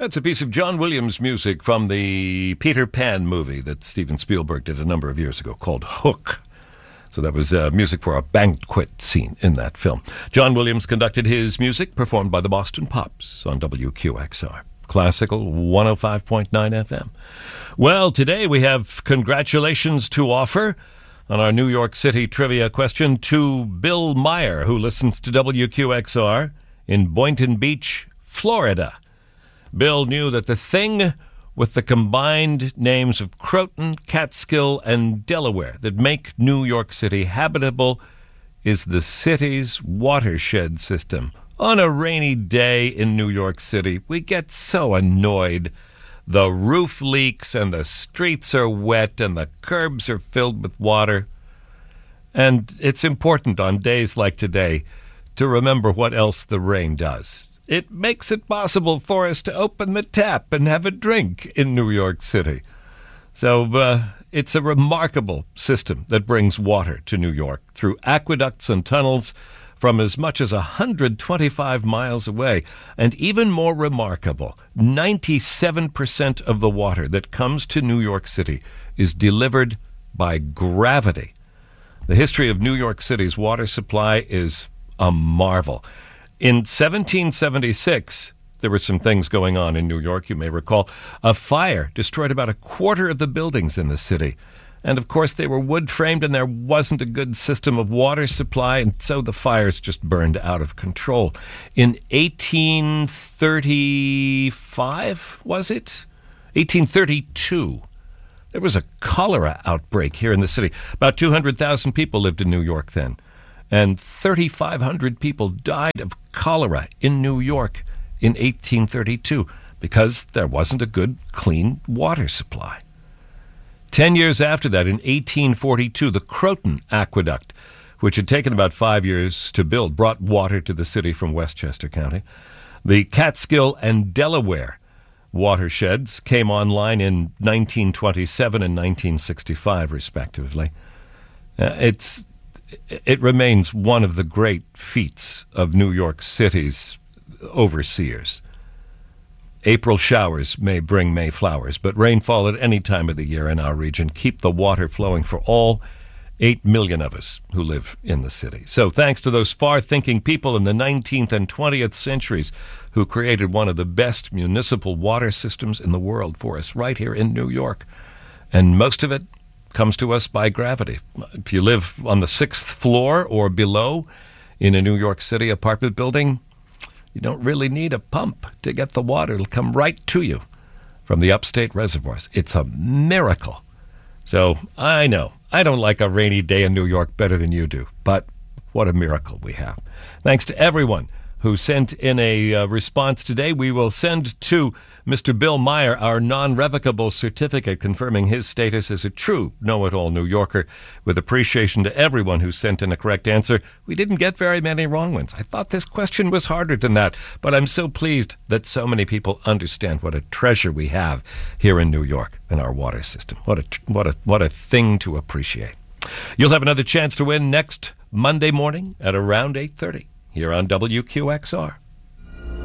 That's a piece of John Williams music from the Peter Pan movie that Steven Spielberg did a number of years ago called Hook. So that was music for a banquet scene in that film. John Williams conducted his music, performed by the Boston Pops on WQXR. Classical 105.9 FM. Well, today we have congratulations to offer on our New York City trivia question to Bill Meyer, who listens to WQXR in Boynton Beach, Florida. Bill knew that the thing with the combined names of Croton, Catskill, and Delaware that make New York City habitable is the city's watershed system. On a rainy day in New York City, we get so annoyed. The roof leaks and the streets are wet and the curbs are filled with water. And it's important on days like today to remember what else the rain does. It makes it possible for us to open the tap and have a drink in New York City. So it's a remarkable system that brings water to New York through aqueducts and tunnels from as much as 125 miles away. And even more remarkable, 97% of the water that comes to New York City is delivered by gravity. The history of New York City's water supply is a marvel. In 1776, there were some things going on in New York, you may recall. A fire destroyed about a quarter of the buildings in the city. And of course, they were wood-framed and there wasn't a good system of water supply, and so the fires just burned out of control. In 1835, was it? 1832, there was a cholera outbreak here in the city. About 200,000 people lived in New York then. And 3,500 people died of cholera in New York in 1832 because there wasn't a good, clean water supply. 10 years after that, in 1842, the Croton Aqueduct, which had taken about 5 years to build, brought water to the city from Westchester County. The Catskill and Delaware watersheds came online in 1927 and 1965, respectively. It remains one of the great feats of New York City's overseers. April showers may bring May flowers, but rainfall at any time of the year in our region keep the water flowing for all 8 million of us who live in the city. So thanks to those far-thinking people in the 19th and 20th centuries who created one of the best municipal water systems in the world for us right here in New York. And most of it comes to us by gravity. If you live on the 6th floor or below in a New York City apartment building, you don't really need a pump to get the water. It'll come right to you from the upstate reservoirs. It's a miracle. So I know, I don't like a rainy day in New York better than you do, but what a miracle we have. Thanks to everyone who sent in a response today. We will send to Mr. Bill Meyer our non-revocable certificate confirming his status as a true know-it-all New Yorker, with appreciation to everyone who sent in a correct answer. We didn't get very many wrong ones. I thought this question was harder than that, but I'm so pleased that so many people understand what a treasure we have here in New York in our water system. What a thing to appreciate. You'll have another chance to win next Monday morning at around 8:30. Here on WQXR.